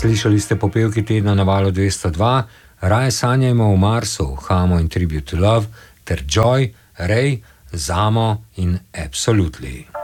Slišali ste popevki tedna na valu 202, Raje sanjajmo o Marsu, Hamo in Tribute to Love, ter Joy, Ray, Zamo in Absolutely.